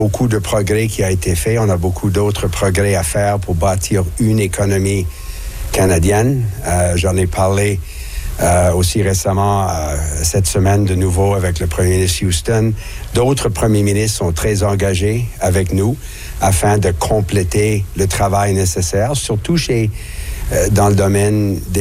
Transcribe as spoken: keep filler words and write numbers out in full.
beaucoup de progrès qui a été fait. On a beaucoup d'autres progrès à faire pour bâtir une économie canadienne. Euh, j'en ai parlé euh, aussi récemment, euh, cette semaine, de nouveau avec le premier ministre Houston. D'autres premiers ministres sont très engagés avec nous afin de compléter le travail nécessaire, surtout chez, euh, dans le domaine des